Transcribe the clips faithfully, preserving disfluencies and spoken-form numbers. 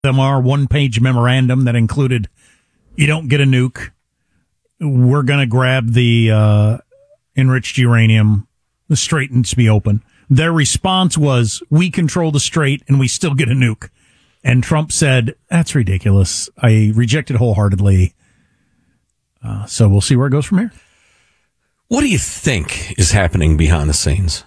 them our one-page memorandum that included, you don't get a nuke. We're going to grab the uh, enriched uranium. The strait needs to be open. Their response was, we control the strait and we still get a nuke. And Trump said, that's ridiculous. I reject it wholeheartedly. Uh, so we'll see where it goes from here. What do you think is happening behind the scenes?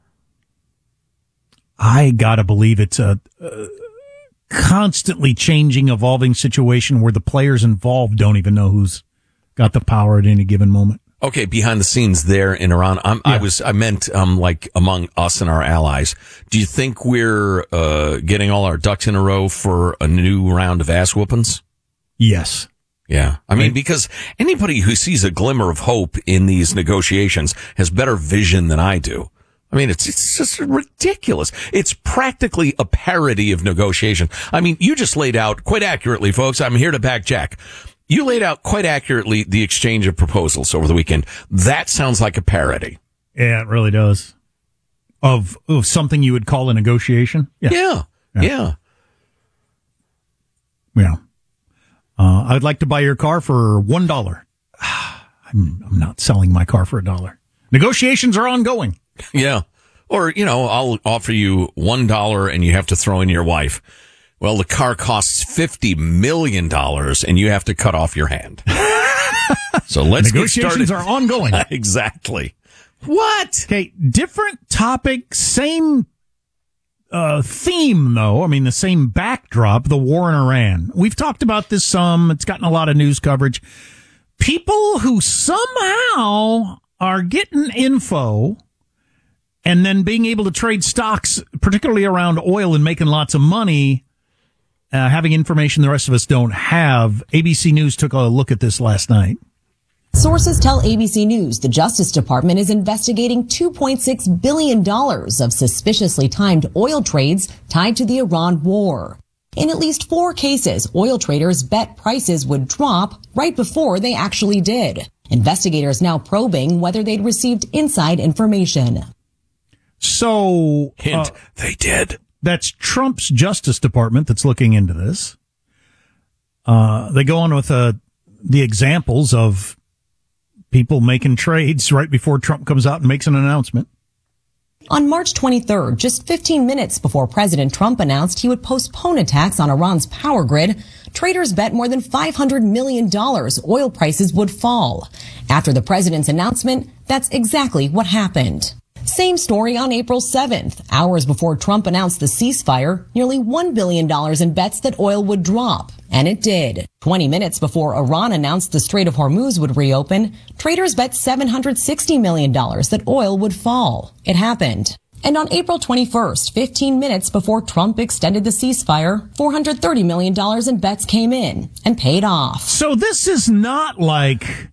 I got to believe it's a, a constantly changing, evolving situation where the players involved don't even know who's got the power at any given moment. Okay, behind the scenes there in Iran, I'm, yeah. I was, I meant, um, like among us and our allies. Do you think we're, uh, getting all our ducks in a row for a new round of ass whoopings? Yes. Yeah. I mean, because anybody who sees a glimmer of hope in these negotiations has better vision than I do. I mean, it's, it's just ridiculous. It's practically a parody of negotiation. I mean, you just laid out quite accurately, folks. I'm here to back Jack. You laid out quite accurately the exchange of proposals over the weekend. That sounds like a parody. Yeah, it really does. Of, of something you would call a negotiation? Yeah. Yeah. Yeah. Yeah. yeah. Uh, I'd like to buy your car for one dollar. I'm, I'm not selling my car for a dollar. Negotiations are ongoing. Yeah. Or, you know, I'll offer you one dollar and you have to throw in your wife. Well, the car costs fifty million dollars and you have to cut off your hand. So let's get started. Negotiations are ongoing. Exactly. What? Okay, different topic, same uh, theme, though. I mean, the same backdrop, the war in Iran. We've talked about this some. It's gotten a lot of news coverage. People who somehow are getting info and then being able to trade stocks, particularly around oil and making lots of money, Uh, having information the rest of us don't have. A B C News took a look at this last night. Sources tell A B C News the Justice Department is investigating two point six billion dollars of suspiciously timed oil trades tied to the Iran war. In at least four cases, oil traders bet prices would drop right before they actually did. Investigators now probing whether they'd received inside information. So, Hint, uh, they did. That's Trump's Justice Department that's looking into this. Uh, they go on with uh, the examples of people making trades right before Trump comes out and makes an announcement. On March twenty-third, just fifteen minutes before President Trump announced he would postpone attacks on Iran's power grid, traders bet more than five hundred million dollars oil prices would fall. After the president's announcement, that's exactly what happened. Same story on April seventh. Hours before Trump announced the ceasefire, nearly one billion dollars in bets that oil would drop. And it did. twenty minutes before Iran announced the Strait of Hormuz would reopen, traders bet seven hundred sixty million dollars that oil would fall. It happened. And on April twenty-first, fifteen minutes before Trump extended the ceasefire, four hundred thirty million dollars in bets came in and paid off. So this is not like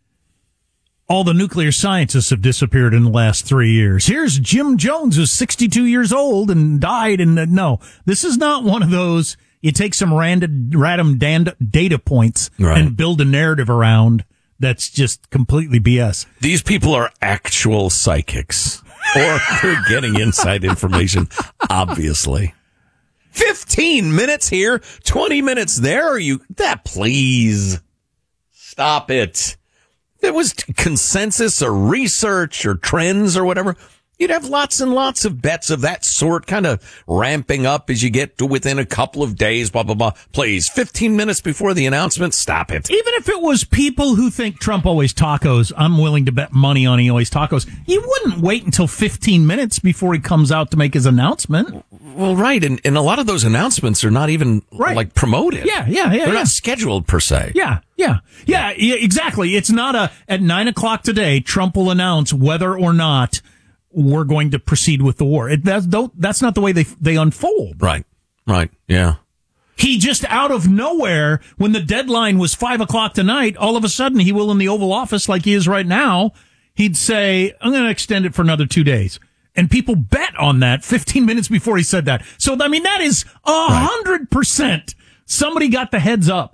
all the nuclear scientists have disappeared in the last three years. Here's Jim Jones, who's sixty-two years old and died. And uh, no, this is not one of those. You take some random, random data points right. and build a narrative around that's just completely B S. These people are actual psychics, or they're getting inside information, obviously. Fifteen minutes here, twenty minutes there. Are you that? Please stop it. If it was consensus or research or trends or whatever, you'd have lots and lots of bets of that sort kind of ramping up as you get to within a couple of days, blah, blah, blah. Please, fifteen minutes before the announcement, stop it. Even if it was people who think Trump always tacos, I'm willing to bet money on he always tacos. You wouldn't wait until fifteen minutes before he comes out to make his announcement. Well, right. And, and a lot of those announcements are not even right. like promoted. Yeah, yeah, yeah. They're yeah. not scheduled per se. Yeah, yeah, yeah, yeah, exactly. It's not a, at nine o'clock today, Trump will announce whether or not we're going to proceed with the war. It, that's, don't, that's not the way they, they unfold. Right, right, yeah. He just out of nowhere, when the deadline was five o'clock tonight, all of a sudden he will in the Oval Office like he is right now, he'd say, I'm going to extend it for another two days. And people bet on that fifteen minutes before he said that. So, I mean, that is a hundred percent. Somebody got the heads up.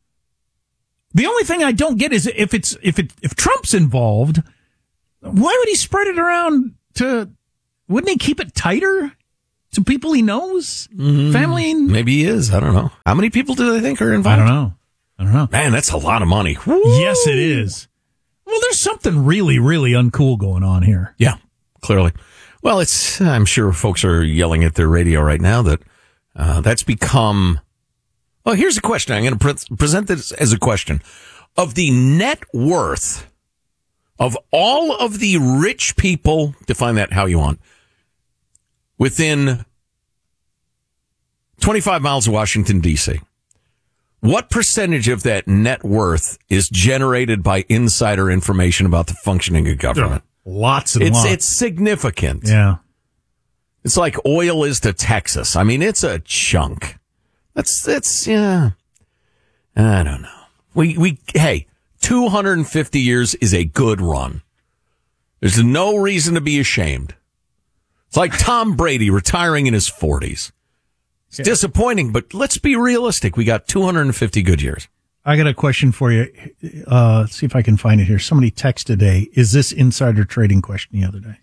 The only thing I don't get is if it's, if it, if Trump's involved, why would he spread it around to, wouldn't he keep it tighter? to people he knows? Mm, Family? And- maybe he is. I don't know. How many people do they think are involved? I don't know. I don't know. Man, that's a lot of money. Woo! Yes, it is. Well, there's something really, really uncool going on here. Yeah, clearly. Well, it's. I'm sure folks are yelling at their radio right now that uh, that's become. Well, here's a question. I'm going to pre- present this as a question. Of the net worth of all of the rich people, define that how you want, within twenty-five miles of Washington, D C, what percentage of that net worth is generated by insider information about the functioning of government? Lots and it's, lots. It's significant. Yeah. It's like oil is to Texas. I mean, it's a chunk. That's, that's, yeah. I don't know. We, we, hey, two hundred fifty years is a good run. There's no reason to be ashamed. It's like Tom Brady retiring in his forties. It's yeah. disappointing, but let's be realistic. We got two hundred fifty good years. I got a question for you. Uh, let's see if I can find it here. Somebody texted today. Is this insider trading question the other day?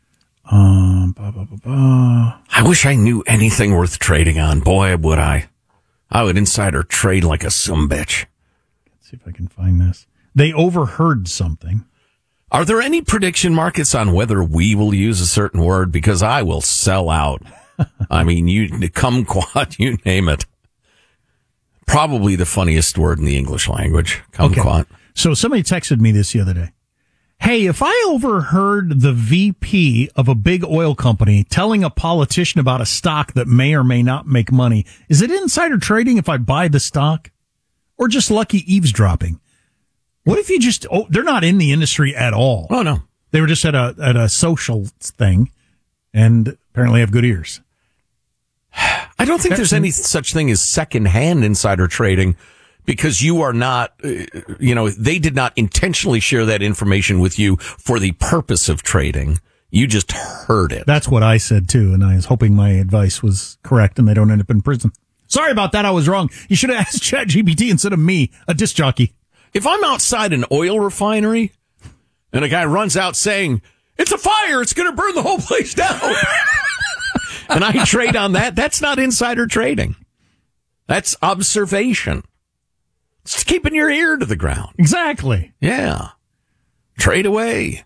Um, bah, bah, bah, bah. I wish I knew anything worth trading on. Boy, would I. I would insider trade like a sumbitch. Let's see if I can find this. They overheard something. Are there any prediction markets on whether we will use a certain word? Because I will sell out. I mean, you kumquat, you name it. Probably the funniest word in the English language. Kumquat. Okay. So somebody texted me this the other day. Hey, if I overheard the V P of a big oil company telling a politician about a stock that may or may not make money, is it insider trading if I buy the stock? Or just lucky eavesdropping? What if you just, oh, they're not in the industry at all. Oh, no. They were just at a, at a social thing and apparently have good ears. I don't think there's any such thing as secondhand insider trading because you are not, you know, they did not intentionally share that information with you for the purpose of trading. You just heard it. That's what I said, too, and I was hoping my advice was correct and they don't end up in prison. Sorry about that. I was wrong. You should have asked ChatGPT instead of me, a disc jockey. If I'm outside an oil refinery and a guy runs out saying, it's a fire, it's going to burn the whole place down. And I trade on that, that's not insider trading. That's observation. It's keeping your ear to the ground. Exactly. Yeah. Trade away.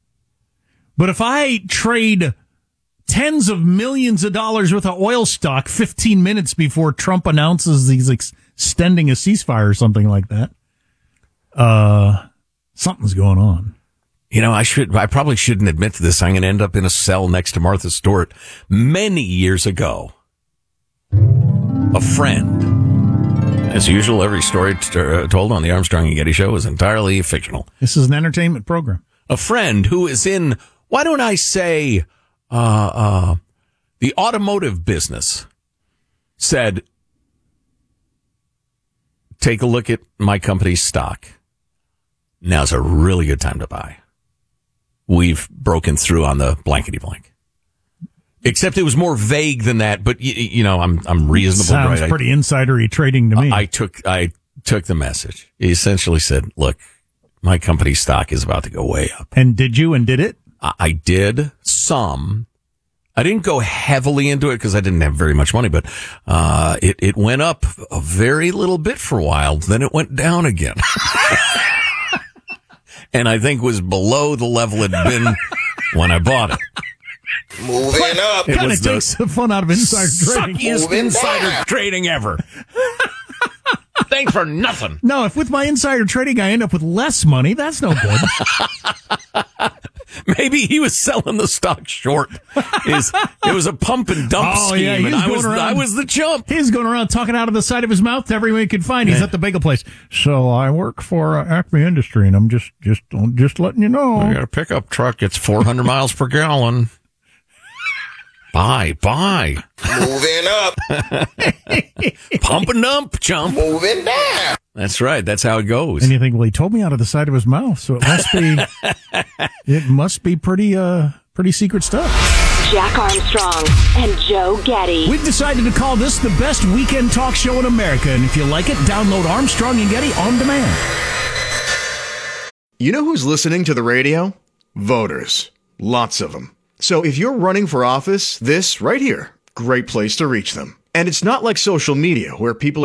But if I trade tens of millions of dollars worth of oil stock fifteen minutes before Trump announces he's extending a ceasefire or something like that, uh, something's going on. You know, I should, I probably shouldn't admit to this. I'm going to end up in a cell next to Martha Stewart. Many years ago, a friend, as usual, every story t- uh, told on the Armstrong and Getty show is entirely fictional. This is an entertainment program. A friend who is in, why don't I say, uh, uh, the automotive business said, take a look at my company's stock. Now's a really good time to buy. We've broken through on the blankety blank. Except it was more vague than that, but you, you know, I'm I'm reasonable. Sounds right? pretty I, insidery trading to me. I took I took the message. He essentially said, "Look, my company's stock is about to go way up." And did you? And did it? I, I did some. I didn't go heavily into it because I didn't have very much money, but uh, it it went up a very little bit for a while. Then it went down again. And I think was below the level it had been when I bought it. Moving up. It kind of takes the fun out of insider trading. Suckiest insider down. Trading ever. Thanks for nothing. No, if with my insider trading I end up with less money, that's no good. Maybe he was selling the stock short. His, it was a pump and dump oh, scheme, yeah, and I was, around, I was the chump. He's going around talking out of the side of his mouth to everyone he could find. He's yeah. at the bagel place. So I work for uh, Acme Industry, and I'm just just just letting you know. I got a pickup truck. It's four hundred miles per gallon. Buy, buy. Moving up. Pump and dump, chump. Moving down. That's right. That's how it goes. And you think, well, he told me out of the side of his mouth, so it must be, it must be pretty, uh, pretty secret stuff. Jack Armstrong and Joe Getty. We've decided to call this the best weekend talk show in America, and if you like it, download Armstrong and Getty on demand. You know who's listening to the radio? Voters. Lots of them. So if you're running for office, this right here great place to reach them. And it's not like social media where people